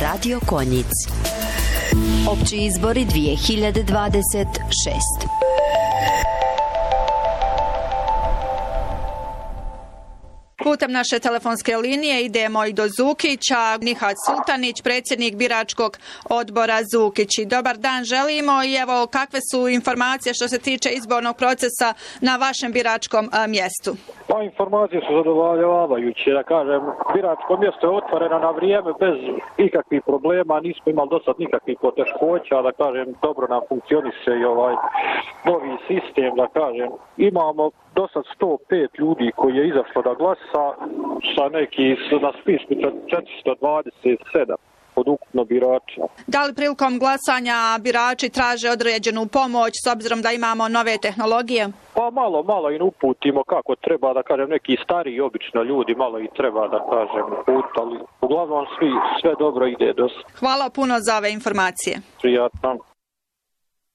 Radio Konjic. Opći izbori 2026. Putem naše telefonske linije idemo i do Zukića. Nihat Sultanić, predsjednik biračkog odbora Zukići. Dobar dan želimo i evo kakve su informacije što se tiče izbornog procesa na vašem biračkom mjestu? Pa informacije su zadovoljavajuće, da kažem, biračko mjesto je otvoreno na vrijeme bez ikakvih problema, nismo imali do sad nikakvih poteškoća, da kažem, dobro nam funkcioniše i novi sistem, da kažem. Imamo do sad 105 ljudi koji je izašlo da glasa, sa neki na spisku 427 od ukupno birača. Da li prilikom glasanja birači traže određenu pomoć s obzirom da imamo nove tehnologije? Pa malo im uputimo kako treba, da kažem, neki stariji obično ljudi, malo i treba, da kažem, uput, ali uglavnom sve dobro ide dosta. Hvala puno za ove informacije. Prijatno.